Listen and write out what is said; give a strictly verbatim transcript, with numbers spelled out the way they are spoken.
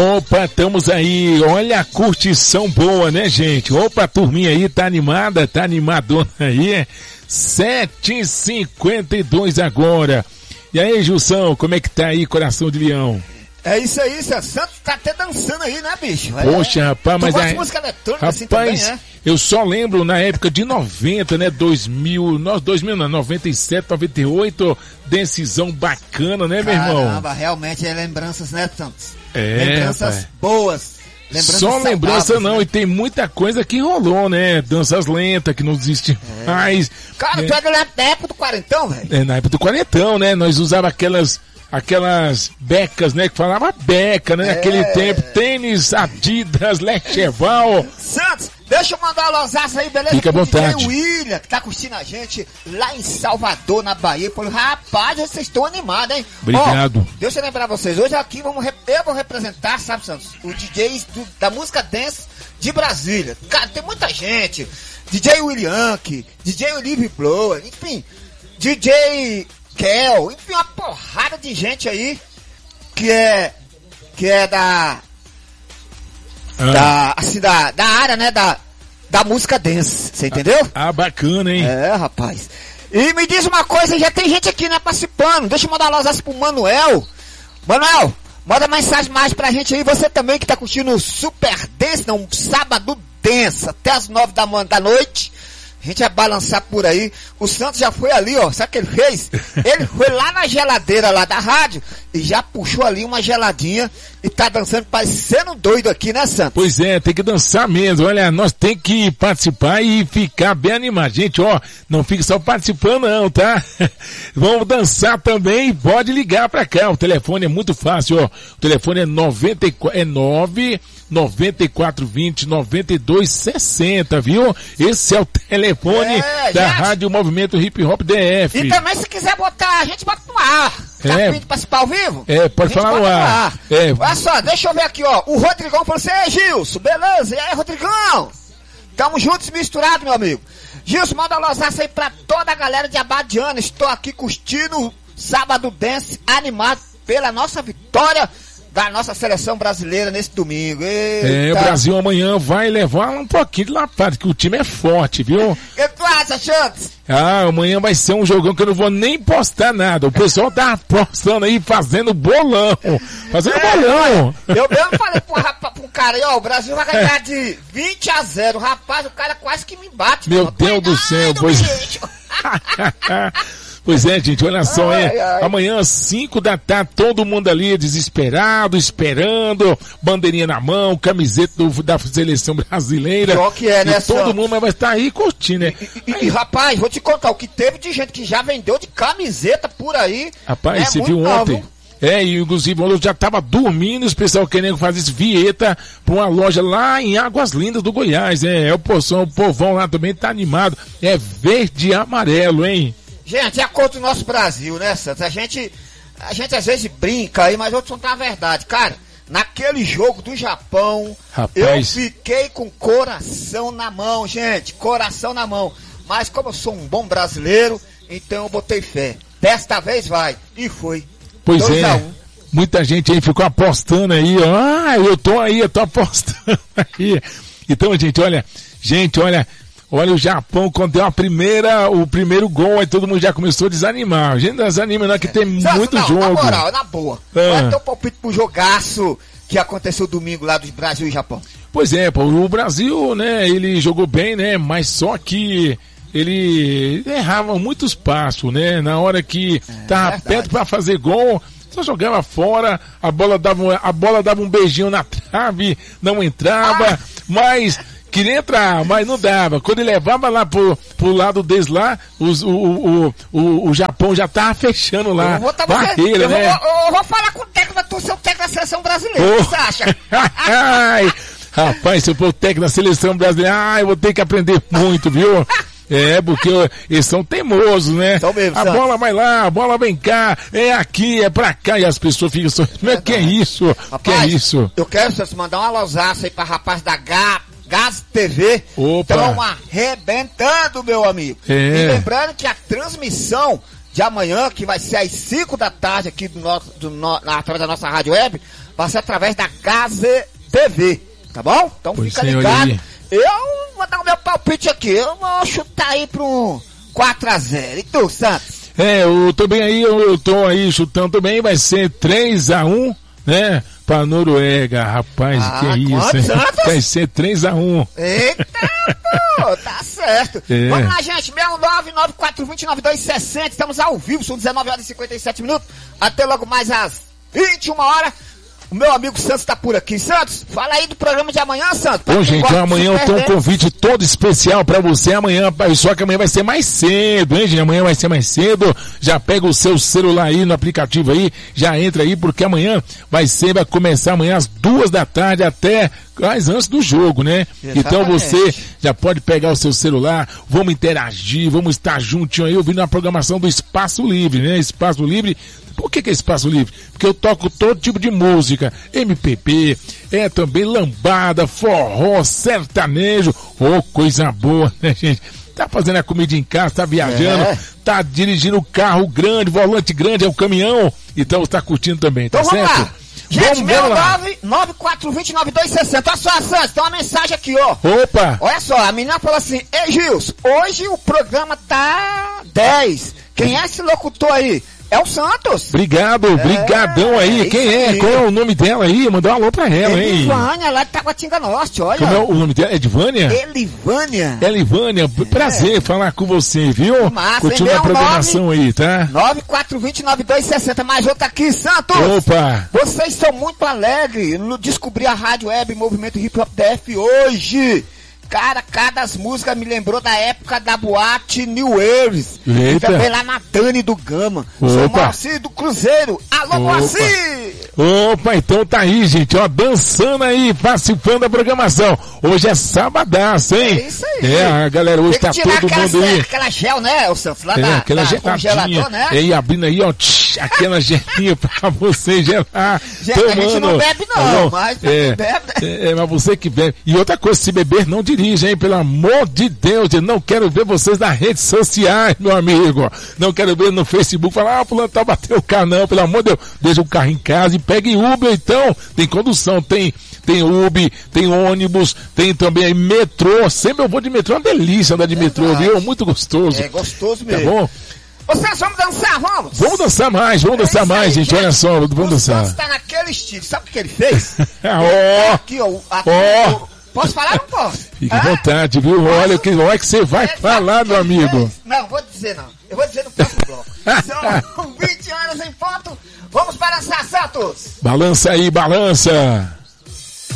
Opa, estamos aí, olha a curtição boa, né, gente? Opa, a turminha aí tá animada, tá animadona aí, sete e cinquenta e dois agora. E aí, Gilson, como é que tá aí, coração de leão? É isso aí, seu Santos tá até dançando aí, né, bicho? É. Poxa, rapaz, mas... Tu gosta aí, de música eletrônica rapaz, assim também, né? Eu só lembro na época de noventa, né, dois mil, nós dois mil, não, noventa e sete, noventa e oito, decisão bacana, né, meu irmão? Caramba, realmente é lembranças, né, Santos? É, lembranças rapaz. boas. Lembranças Só lembrança saudáveis, não, né? e tem muita coisa que rolou, né? Danças lentas que não existe É. mais. Cara, é, tu é da da época do quarentão, velho? é, na época do quarentão, né? Nós usava aquelas, aquelas becas, né? Que falava beca, né? É. Naquele tempo, tênis, Adidas, Lecheval. Santos, deixa eu mandar uma losaça aí, beleza? Fica à Pro vontade. D J William, que tá curtindo a gente lá em Salvador, na Bahia. Falou, rapaz, vocês estão animados, hein? Obrigado. Ó, deixa eu lembrar vocês, hoje aqui vamos rep- eu vou representar, sabe, Santos, o D Js do- da música dance de Brasília. Cara, tem muita gente. D J William, D J Olive Blower, enfim, D J Kel, enfim, uma porrada de gente aí que é, que é da... Ah, da, assim, da, da área, né, da, da música dance, você entendeu? ah, bacana, hein? É, rapaz. E me diz uma coisa, já tem gente aqui, né, participando. Deixa eu mandar uma losaça pro Manuel. Manuel, manda mensagem mais pra gente aí, você também que tá curtindo o Super Dance, não, sábado dance, até as nove da manhã da noite. A gente vai balançar por aí. O Santos já foi ali, ó. Sabe o que ele fez? Ele foi lá na geladeira lá da rádio e já puxou ali uma geladinha e tá dançando, parecendo doido aqui, né, Santos? Pois é, tem que dançar mesmo. Olha, nós tem que participar e ficar bem animado. Gente, ó, não fique só participando não, tá? Vamos dançar também, pode ligar pra cá. O telefone é muito fácil, ó. O telefone é noventa e quatro, é nove noventa e quatro vinte, noventa e dois sessenta, viu? Esse é o telefone É, da gente. Rádio Movimento Hip Hop D F. E também se quiser botar, a gente bota no ar. Tá É. afim de participar ao vivo? É, pode A gente falar no bota ar. É. Olha só, deixa eu ver aqui, ó. O Rodrigão falou assim, ei, Gilson, beleza? E aí, Rodrigão? Tamo juntos e misturados, meu amigo. Gilson, manda uma losaça aí pra toda a galera de Abadiana. Estou aqui curtindo o Sábado Dance, animado pela nossa vitória da nossa seleção brasileira nesse domingo. Eita. É, o Brasil amanhã vai levar um pouquinho de lapada, que o time é forte, viu? O que tu acha, Santos? Ah, amanhã vai ser um jogão que eu não vou nem postar nada. O pessoal tá postando aí, fazendo bolão. Fazendo É, bolão. Eu mesmo falei pro, rapaz, pro cara aí, ó, o Brasil vai ganhar de vinte a zero. Rapaz, o cara quase que me bate. Meu mano. Deus do céu, Cuidado, pois... bicho. Pois é, gente, olha só, Ai, é, ai. amanhã às cinco da tarde, todo mundo ali desesperado, esperando, bandeirinha na mão, camiseta do, da seleção brasileira. Pior que é, né, e todo Santos? mundo vai estar aí curtindo, né? E, e, e, rapaz, vou te contar, o que teve de gente que já vendeu de camiseta por aí. Rapaz, é você muito viu mal, ontem? viu? É, e inclusive eu já tava dormindo, os pessoal querendo fazer esse vieta pra uma loja lá em Águas Lindas do Goiás, né? É o poção, o povão lá também tá animado. É verde e amarelo, hein? Gente, é a cor do nosso Brasil, né, Santos? A gente, a gente às vezes brinca aí, mas outros não tá a verdade. Cara, naquele jogo do Japão, Rapaz. eu fiquei com coração na mão, gente. Coração na mão. Mas como eu sou um bom brasileiro, então eu botei fé. Desta vez vai. E foi. Pois dois é. a um. Muita gente aí ficou apostando aí, ó. Ah, eu tô aí, eu tô apostando aí. Então, gente, olha, gente, olha, olha o Japão, quando deu a primeira, o primeiro gol, aí todo mundo já começou a desanimar. A gente não desanima não, que tem Santos, muito não, jogo. Na moral, na boa. Ah. Qual é teu palpite pro jogaço que aconteceu domingo lá do Brasil e Japão? Pois é, pô, o Brasil, né, ele jogou bem, né, mas só que ele errava muitos passos, né, na hora que É, tava verdade. perto pra fazer gol, só jogava fora, a bola dava, a bola dava um beijinho na trave, não entrava, Ah. mas queria entrar, mas não dava. Quando ele levava lá pro, pro lado deles lá, os, o, o, o, o Japão já tava fechando lá, Eu vou, tá barreira, eu né? Vou, eu vou falar com o técnico, tu seu técnico da seleção brasileira, Oh. o que você acha? Ai, rapaz, se eu for o técnico da seleção brasileira, ai, eu vou ter que aprender muito, viu? É, porque eles são teimosos, né? São mesmo, a são. bola vai lá, a bola vem cá, é aqui, é pra cá, e as pessoas ficam só, mas que é isso? Que é Rapaz, isso? eu quero Santos, mandar uma lausaça aí pra rapaz da G, Gás T V. Opa. Estão arrebentando, meu amigo. É. E lembrando que a transmissão de amanhã, que vai ser às cinco da tarde aqui do nosso, do no, na, através da nossa rádio web, vai ser através da Gaze T V, tá bom? Então Pois fica sim, ligado. olha aí. Eu vou dar o meu palpite aqui, eu vou chutar aí pra um quatro a zero. E tu, Santos? É, eu tô bem aí, eu, eu tô aí chutando também, vai ser três a um, né? Pra Noruega, rapaz, Ah, que é isso, quantos, hein? Santos? Vai ser três a um. Eita, pô, tá certo. É. Vamos lá, gente, seis um nove, nove quatro dois zero, nove dois seis zero, estamos ao vivo, são dezenove horas e cinquenta e sete minutos, até logo mais às vinte e uma horas. O meu amigo Santos tá por aqui. Santos, fala aí do programa de amanhã, Santos. Bom, gente, amanhã eu tenho um convite todo especial pra você amanhã, só que amanhã vai ser mais cedo, hein, gente? Amanhã vai ser mais cedo. Já pega o seu celular aí no aplicativo aí, já entra aí, porque amanhã vai ser, vai começar amanhã às duas da tarde até mais antes do jogo, né? Exatamente. Então você já pode pegar o seu celular, vamos interagir, vamos estar juntinho aí ouvindo a programação do Espaço Livre, né? Espaço Livre. Por que que é Espaço Livre? Porque eu toco todo tipo de música, M P B, é também lambada, forró, sertanejo, oh, coisa boa, né, gente? Tá fazendo a comida em casa, tá viajando, É. tá dirigindo um carro grande, volante grande, é o caminhão, então tá curtindo também, tá Então vamos certo? lá. Gente, Vamos, meu vamos lá. nove nove quatro dois zero, nove dois seis zero. Olha só, Santos, tem uma mensagem aqui, ó. Opa! Olha só, a menina falou assim: Ei, Gils, hoje o programa tá dez. Quem é esse locutor aí? É o Santos. Obrigado, brigadão aí. é Quem isso é? aí. Qual é o nome dela aí? Mandar um alô pra ela, hein? Elivânia, lá de Taguatinga Norte, olha. Como é o nome dela? Edvânia? Elivânia. Elivânia, prazer falar com você, viu? Massa, Continua hein? a Meu programação aí, tá? nove quatro dois zero, nove dois seis zero. Mais outra aqui, Santos. Opa! Vocês são muito alegres. No- Descobri a Rádio Web Movimento Hip Hop D F hoje. Cara, cada as músicas me lembrou da época da boate New Waves. E Eita. também lá na Dani do Gama. Sou Opa. Moacir do Cruzeiro. Alô, Opa. Moacir! Opa, então tá aí, gente, ó, dançando aí, participando da programação. Hoje é sabadaço, hein? É isso aí. É, a galera hoje Tem tá que tirar todo aquela, mundo aí. aquela gel, né, o Santos? Lá É, da, aquela da geladinha, congelador, né? e aí abrindo aí, ó, tch, aquela gelinha pra você gelar, Gente, a gente não bebe não, Tá bom? mas pra é, quem bebe, né? é, é, mas você que bebe. E outra coisa, se beber, não dirija, hein, pelo amor de Deus, eu não quero ver vocês nas redes sociais, meu amigo, não quero ver no Facebook, falar, ah, fulano tá bateu o carro, não, pelo amor de Deus, deixa o carro em casa e pegue Uber, então, tem condução, tem, tem Uber, tem ônibus, tem também aí metrô, sempre eu vou de metrô, é uma delícia andar de metrô, Verdade. viu, muito gostoso, É gostoso tá mesmo. bom? Ô Santos, vamos dançar, vamos? Vamos dançar mais, vamos É dançar isso mais, aí, gente, olha só, vamos O dançar. Santos tá naquele estilo, sabe o que ele fez? Ah, Ele tá ó, aqui, ó. Aqui, Ó. ó. Posso falar ou não posso? fica à Ah? vontade, viu, olha o que, olha que você vai É, sabe falar, o que meu ele amigo. fez? Não, vou dizer não. Eu vou dizer no próximo bloco. São vinte horas em ponto. Vamos para dançar, Santos. Balança aí, balança.